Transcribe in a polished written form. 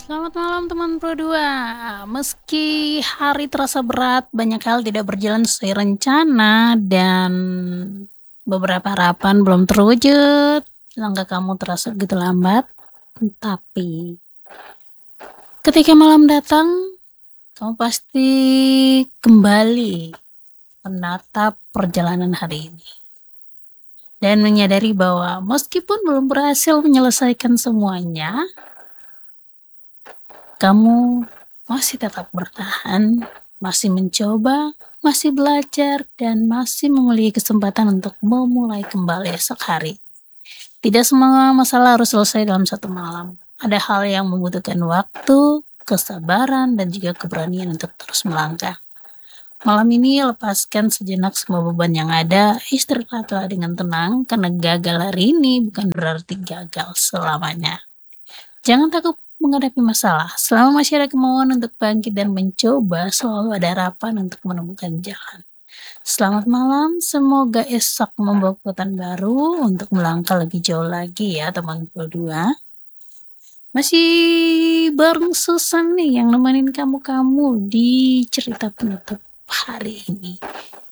Selamat malam teman Pro 2. Meski hari terasa berat, banyak hal tidak berjalan sesuai rencana dan beberapa harapan belum terwujud. Langkah kamu terasa begitu lambat. Tapi ketika malam datang, kamu pasti kembali menatap perjalanan hari ini dan menyadari bahwa meskipun belum berhasil menyelesaikan semuanya, kamu masih tetap bertahan, masih mencoba, masih belajar, dan masih memiliki kesempatan untuk memulai kembali esok hari. Tidak semua masalah harus selesai dalam satu malam. Ada hal yang membutuhkan waktu, kesabaran, dan juga keberanian untuk terus melangkah. Malam ini lepaskan sejenak semua beban yang ada, istirahatlah dengan tenang, karena gagal hari ini bukan berarti gagal selamanya. Jangan takut menghadapi masalah. Selama masih ada kemauan untuk bangkit dan mencoba, selalu ada harapan untuk menemukan jalan. Selamat malam, semoga esok membawa kekuatan baru untuk melangkah lebih jauh lagi ya teman berdua. Masih bareng Susan nih yang nemenin kamu di cerita penutup hari ini.